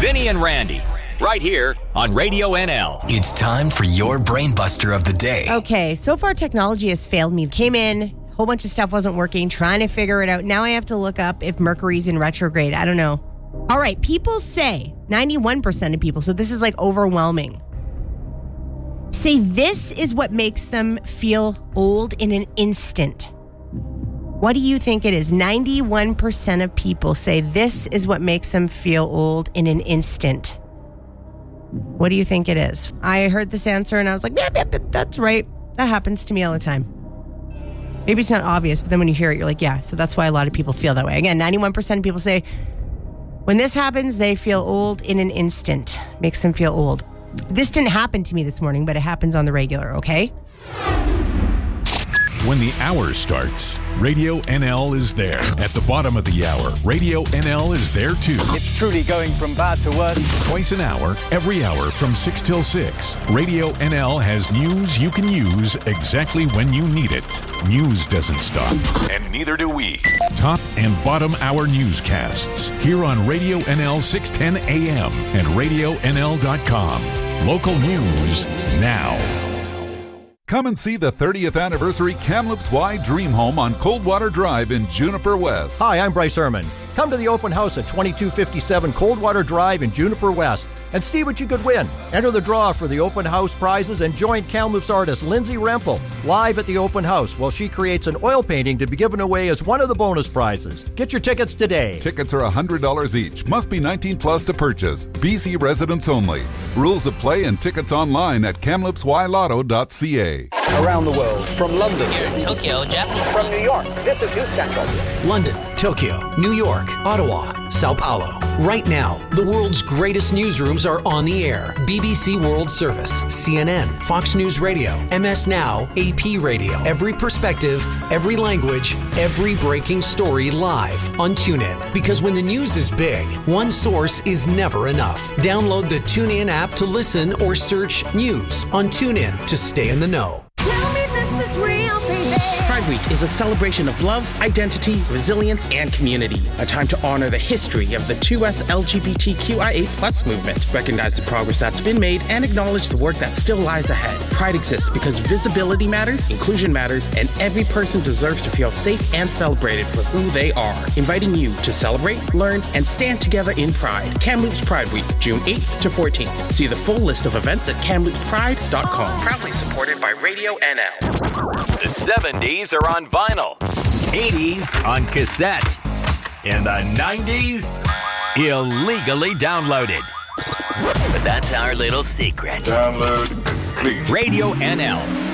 Vinny and Randy, right here on Radio NL. It's time for your brain buster of the day. Okay, so far technology has failed me. Came in, a whole bunch of stuff wasn't working, trying to figure it out. Now I have to look up if Mercury's in retrograde. I don't know. All right, people say, 91% of people, so this is like overwhelming, say this is what makes them feel old in an instant. What do you think it is? 91% of people say this is what makes them feel old in an instant. What do you think it is? I heard this answer and I was like, yep, that's right. That happens to me all the time. Maybe it's not obvious, but then when you hear it, you're like, yeah, so that's why a lot of people feel that way. Again, 91% of people say when this happens, they feel old in an instant. Makes them feel old. This didn't happen to me this morning, but it happens on the regular, okay? When the hour starts, Radio NL is there. At the bottom of the hour, Radio NL is there too. It's truly going from bad to worse. Twice an hour, every hour from 6 till 6. Radio NL has news you can use exactly when you need it. News doesn't stop, and neither do we. Top and bottom hour newscasts here on Radio NL 610 AM and RadioNL.com. Local news now. Come and see the 30th anniversary Kamloops Y Dream Home on Coldwater Drive in Juniper West. Hi, I'm Bryce Ehrman. Come to the open house at 2257 Coldwater Drive in Juniper West and see what you could win. Enter the draw for the open house prizes and join Kamloops artist Lindsay Rempel live at the open house while she creates an oil painting to be given away as one of the bonus prizes. Get your tickets today. Tickets are $100 each. Must be 19 plus to purchase. BC residents only. Rules of play and tickets online at kamloopsylotto.ca. Around the world, from London. Here in Tokyo, Japanese. From New York, this is News Central. London, Tokyo, New York, Ottawa, Sao Paulo. Right now, the world's greatest newsrooms are on the air. BBC World Service, CNN, Fox News Radio, MS Now, AP Radio. Every perspective, every language, every breaking story live on TuneIn. Because when the news is big, one source is never enough. Download the TuneIn app to listen or search news on TuneIn to stay in the know. Tell me this is real, baby. Pride Week is a celebration of love, identity, resilience, and community. A time to honor the history of the 2S LGBTQIA+ movement, recognize the progress that's been made, and acknowledge the work that still lies ahead. Pride exists because visibility matters, inclusion matters, and every person deserves to feel safe and celebrated for who they are. Inviting you to celebrate, learn, and stand together in pride. Kamloops Pride Week, June 8th to 14th. See the full list of events at kamloopspride.com. Proudly supported by Radio NL. The 70s are on vinyl, 80s on cassette, and the 90s illegally downloaded. But that's our little secret. Download, please. Radio NL.